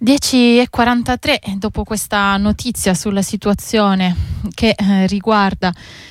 10:43, dopo questa notizia sulla situazione che riguarda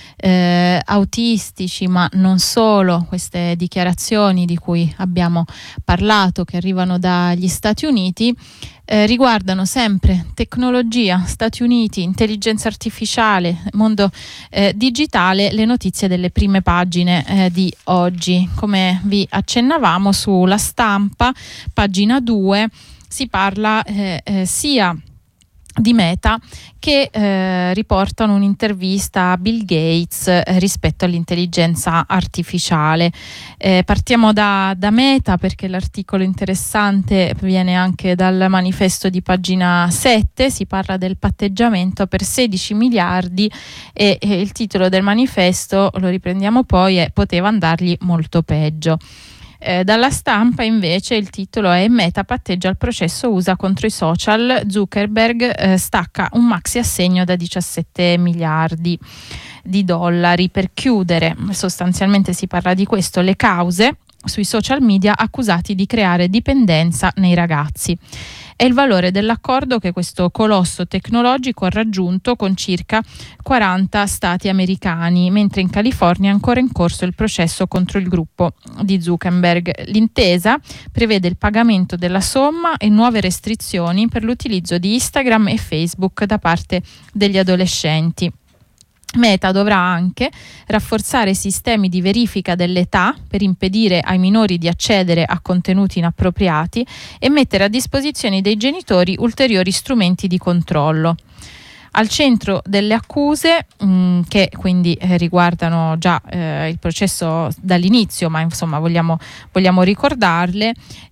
autistici, ma non solo, queste dichiarazioni di cui abbiamo parlato che arrivano dagli Stati Uniti, riguardano sempre tecnologia, Stati Uniti, intelligenza artificiale, mondo digitale, le notizie delle prime pagine di oggi. Come vi accennavamo, sulla Stampa, pagina 2, si parla sia di Meta che riportano un'intervista a Bill Gates rispetto all'intelligenza artificiale. Partiamo da Meta, perché l'articolo interessante viene anche dal manifesto di pagina 7, si parla del patteggiamento per 16 miliardi e il titolo del manifesto, lo riprendiamo poi, è "Poteva andargli molto peggio". Dalla Stampa invece il titolo è "Meta patteggia il processo USA contro i social, Zuckerberg stacca un maxi assegno da 17 miliardi di dollari per chiudere". Sostanzialmente si parla di questo: le cause sui social media accusati di creare dipendenza nei ragazzi. È il valore dell'accordo che questo colosso tecnologico ha raggiunto con circa 40 stati americani, mentre in California è ancora in corso il processo contro il gruppo di Zuckerberg. L'intesa prevede il pagamento della somma e nuove restrizioni per l'utilizzo di Instagram e Facebook da parte degli adolescenti. Meta dovrà anche rafforzare i sistemi di verifica dell'età per impedire ai minori di accedere a contenuti inappropriati e mettere a disposizione dei genitori ulteriori strumenti di controllo. Al centro delle accuse, che quindi riguardano già il processo dall'inizio, ma insomma vogliamo ricordarle,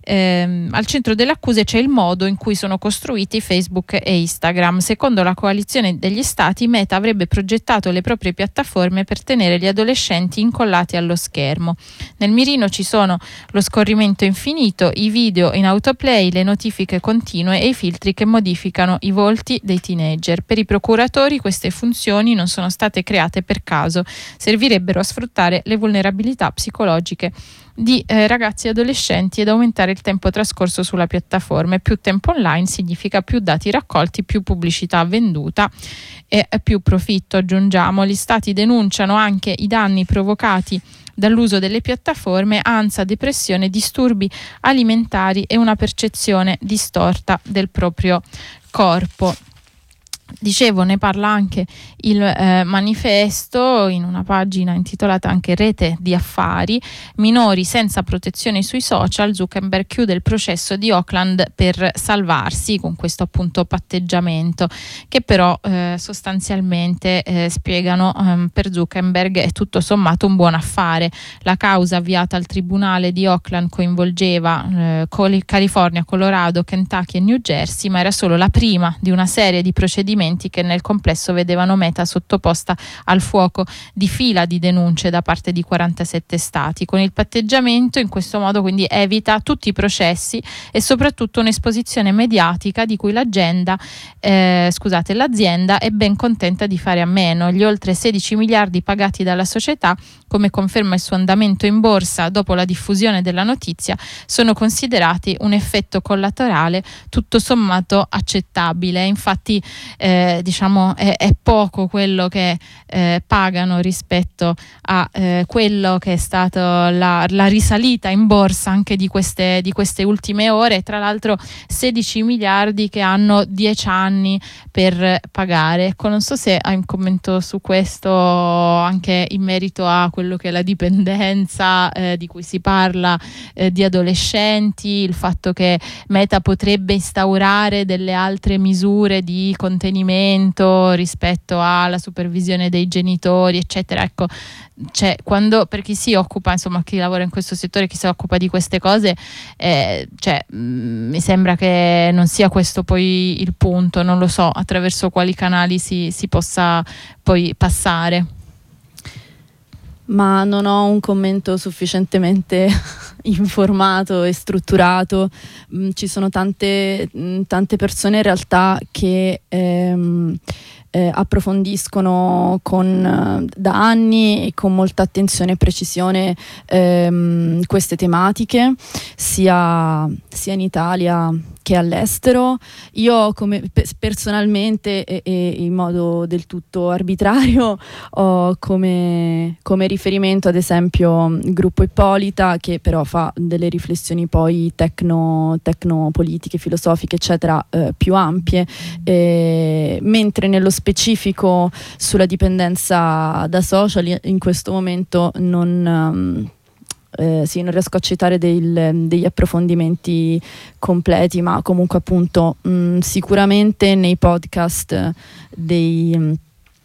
al centro delle accuse c'è il modo in cui sono costruiti Facebook e Instagram. Secondo la coalizione degli stati, Meta avrebbe progettato le proprie piattaforme per tenere gli adolescenti incollati allo schermo. Nel mirino ci sono lo scorrimento infinito, i video in autoplay, le notifiche continue e i filtri che modificano i volti dei teenager. Per i procuratori queste funzioni non sono state create per caso, servirebbero a sfruttare le vulnerabilità psicologiche di ragazzi e adolescenti ed aumentare il tempo trascorso sulla piattaforma. Più tempo online significa più dati raccolti, più pubblicità venduta e più profitto, aggiungiamo. Gli stati denunciano anche i danni provocati dall'uso delle piattaforme: ansia, depressione, disturbi alimentari e una percezione distorta del proprio corpo. Dicevo, ne parla anche il manifesto in una pagina intitolata anche "Rete di affari, minori senza protezione sui social, Zuckerberg chiude il processo di Oakland per salvarsi", con questo appunto patteggiamento che però sostanzialmente spiegano per Zuckerberg è tutto sommato un buon affare. La causa avviata al tribunale di Oakland coinvolgeva California, Colorado, Kentucky e New Jersey, ma era solo la prima di una serie di procedimenti che nel complesso vedevano Meta sottoposta al fuoco di fila di denunce da parte di 47 stati. Con il patteggiamento in questo modo quindi evita tutti i processi e soprattutto un'esposizione mediatica di cui l'azienda è ben contenta di fare a meno. Gli oltre 16 miliardi pagati dalla società, come conferma il suo andamento in borsa dopo la diffusione della notizia, sono considerati un effetto collaterale tutto sommato accettabile. Infatti è poco quello che pagano rispetto a quello che è stato la risalita in borsa anche di queste ultime ore. Tra l'altro 16 miliardi che hanno 10 anni per pagare. Ecco, non so se hai un commento su questo, anche in merito a quello che è la dipendenza di cui si parla di adolescenti, il fatto che Meta potrebbe instaurare delle altre misure di contenimento rispetto alla supervisione dei genitori, eccetera. Ecco, per chi si occupa, insomma, chi lavora in questo settore, chi si occupa di queste cose, mi sembra che non sia questo poi il punto. Non lo so attraverso quali canali si possa poi passare. Ma non ho un commento sufficientemente informato e strutturato. Ci sono tante persone in realtà che approfondiscono da anni e con molta attenzione e precisione queste tematiche, sia in Italia che all'estero. Io personalmente e in modo del tutto arbitrario ho come riferimento ad esempio il gruppo Ippolita, che però fa delle riflessioni poi tecnopolitiche, filosofiche eccetera, più ampie, mentre nello specifico sulla dipendenza da social in questo momento non riesco a citare degli approfondimenti completi, ma comunque appunto sicuramente nei podcast dei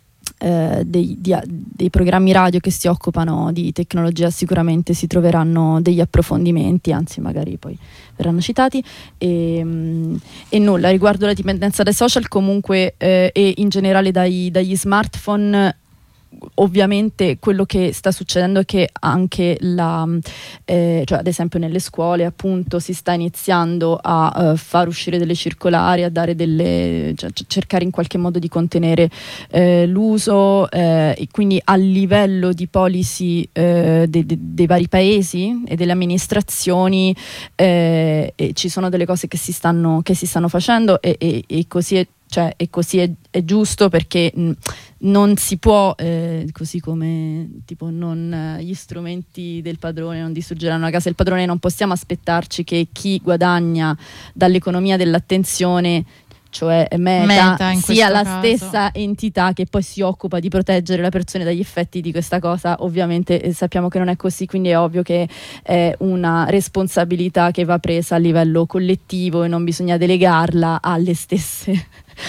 programmi radio che si occupano di tecnologia sicuramente si troveranno degli approfondimenti, anzi magari poi verranno citati, e nulla riguardo la dipendenza dai social comunque e in generale dagli smartphone. Ovviamente quello che sta succedendo è che anche cioè ad esempio nelle scuole appunto si sta iniziando a far uscire delle circolari, a dare cioè, cercare in qualche modo di contenere l'uso, e quindi a livello di policy dei vari paesi e delle amministrazioni ci sono delle cose che si stanno facendo e così è. Cioè, e così è giusto, perché non si può, così come tipo gli strumenti del padrone non distruggeranno la casa del padrone, non possiamo aspettarci che chi guadagna dall'economia dell'attenzione, cioè Meta sia la stessa entità che poi si occupa di proteggere le persone dagli effetti di questa cosa. Ovviamente sappiamo che non è così, quindi è ovvio che è una responsabilità che va presa a livello collettivo e non bisogna delegarla alle stesse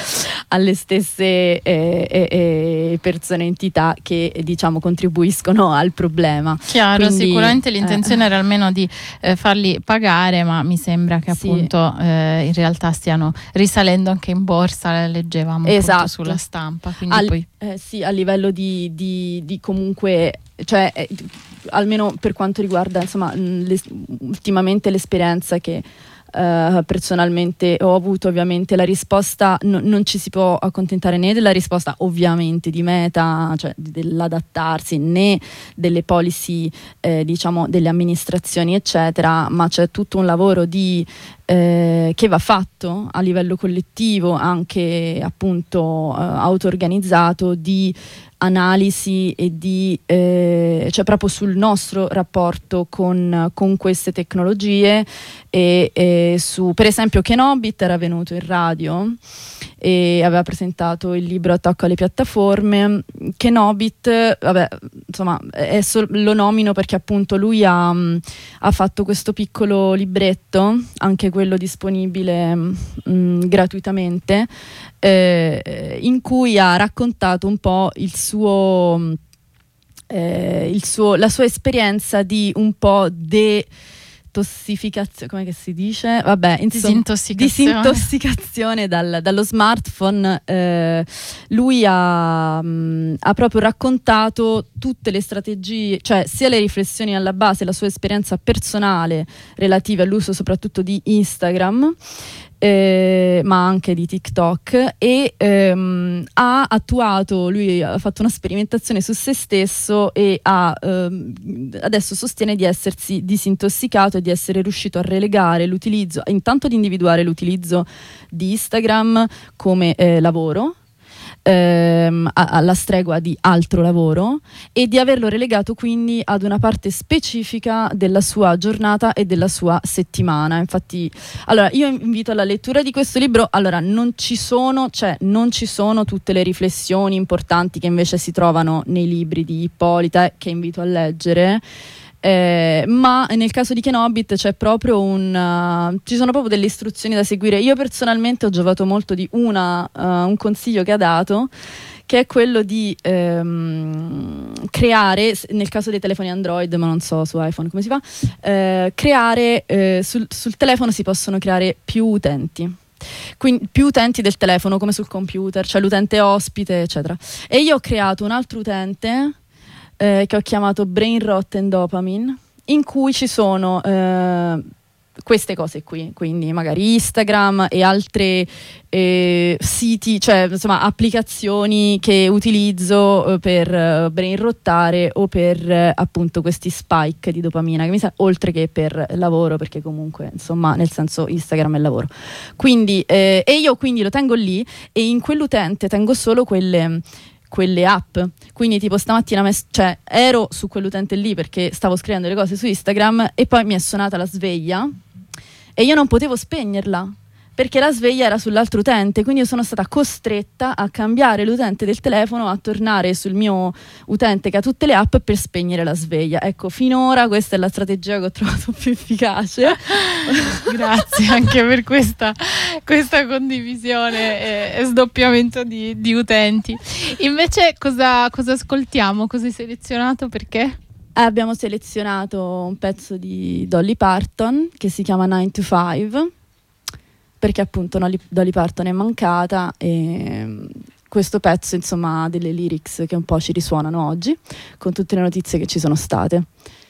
persone, entità che diciamo contribuiscono al problema. Chiaro, quindi, sicuramente l'intenzione era almeno di farli pagare, ma mi sembra che appunto in realtà stiano risalendo anche in borsa, leggevamo appunto sulla stampa. Quindi poi sì, a livello di comunque, cioè almeno per quanto riguarda insomma ultimamente l'esperienza che personalmente ho avuto, ovviamente la risposta non ci si può accontentare né della risposta ovviamente di Meta, cioè dell'adattarsi, né delle policy diciamo delle amministrazioni eccetera, ma c'è tutto un lavoro che va fatto a livello collettivo, anche appunto auto-organizzato, di analisi e cioè proprio sul nostro rapporto con queste tecnologie e su, per esempio, Kenobit era venuto in radio e aveva presentato il libro Attacco alle piattaforme. Kenobit, vabbè, insomma, lo nomino perché appunto lui ha fatto questo piccolo libretto, anche quello disponibile gratuitamente, in cui ha raccontato un po' la sua esperienza di un po' detossificazione, come che si dice? Vabbè, insomma, disintossicazione dallo smartphone. Lui ha proprio raccontato tutte le strategie, cioè sia le riflessioni alla base, la sua esperienza personale relativa all'uso soprattutto di Instagram, ma anche di TikTok, e ha attuato, lui ha fatto una sperimentazione su se stesso e adesso sostiene di essersi disintossicato e di essere riuscito a relegare l'utilizzo, intanto di individuare l'utilizzo di Instagram come lavoro, alla stregua di altro lavoro, e di averlo relegato quindi ad una parte specifica della sua giornata e della sua settimana. Infatti, allora io invito alla lettura di questo libro. Allora non ci sono tutte le riflessioni importanti che invece si trovano nei libri di Ippolita, che invito a leggere. Ma nel caso di Kenobit c'è proprio ci sono proprio delle istruzioni da seguire. Io personalmente ho giovato molto di un consiglio che ha dato, che è quello di creare, nel caso dei telefoni Android, ma non so su iPhone come si fa, creare sul telefono si possono creare più utenti. Quindi più utenti del telefono, come sul computer, cioè l'utente ospite eccetera. E io ho creato un altro utente che ho chiamato Brain Rot and Dopamine, in cui ci sono queste cose qui, quindi magari Instagram e altre siti, cioè insomma applicazioni che utilizzo per brainrottare o per appunto questi spike di dopamina, che mi sa, oltre che per lavoro, perché comunque insomma nel senso Instagram è lavoro. Quindi e io quindi lo tengo lì, e in quell'utente tengo solo quelle app, quindi tipo stamattina cioè ero su quell'utente lì perché stavo scrivendo le cose su Instagram e poi mi è suonata la sveglia e io non potevo spegnerla perché la sveglia era sull'altro utente, quindi io sono stata costretta a cambiare l'utente del telefono, a tornare sul mio utente che ha tutte le app per spegnere la sveglia. Ecco, finora questa è la strategia che ho trovato più efficace. Grazie anche per questa condivisione e sdoppiamento di utenti. Invece cosa ascoltiamo? Cosa hai selezionato? Perché? Abbiamo selezionato un pezzo di Dolly Parton che si chiama 9 to 5, perché appunto Dolly Parton è mancata e questo pezzo insomma ha delle lyrics che un po' ci risuonano oggi con tutte le notizie che ci sono state.